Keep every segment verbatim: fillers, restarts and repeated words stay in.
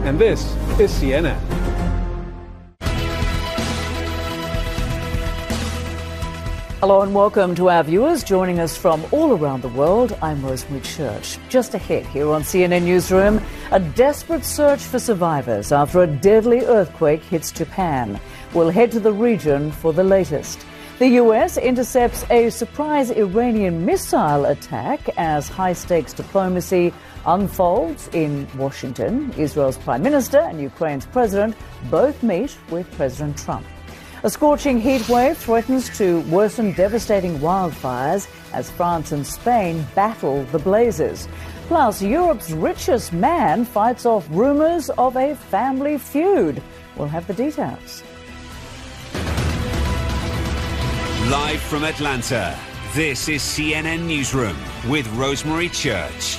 and this is C N N. Hello and welcome to our viewers joining us from all around the world. I'm Rosemary Church. Just ahead here on C N N Newsroom, a desperate search for survivors after a deadly earthquake hits Japan. We'll head to the region for the latest. The U S intercepts a surprise Iranian missile attack as high-stakes diplomacy unfolds in Washington. Israel's Prime Minister and Ukraine's President both meet with President Trump. A scorching heat wave threatens to worsen devastating wildfires as France and Spain battle the blazes. Plus, Europe's richest man fights off rumours of a family feud. We'll have the details. Live from Atlanta, this is C N N Newsroom with Rosemary Church.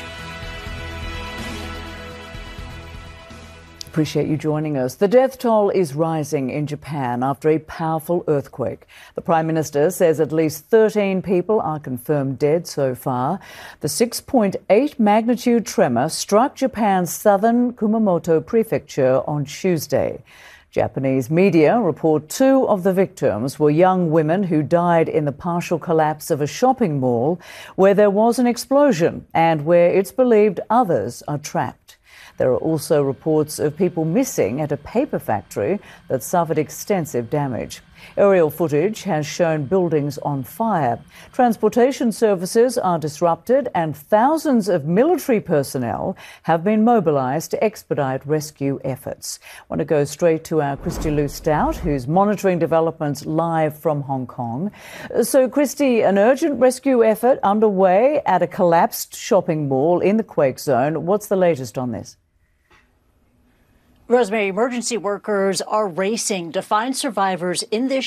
Appreciate you joining us. The death toll is rising in Japan after a powerful earthquake. The Prime Minister says at least thirteen people are confirmed dead so far. The six point eight magnitude tremor struck Japan's southern Kumamoto prefecture on Tuesday. Japanese media report two of the victims were young women who died in the partial collapse of a shopping mall where there was an explosion and where it's believed others are trapped. There are also reports of people missing at a paper factory that suffered extensive damage. Aerial footage has shown buildings on fire. Transportation services are disrupted and thousands of military personnel have been mobilised to expedite rescue efforts. I want to go straight to our Christy Lou Stout, who's monitoring developments live from Hong Kong. So, Christy, an urgent rescue effort underway at a collapsed shopping mall in the quake zone. What's the latest on this? Rosemary, emergency workers are racing to find survivors in this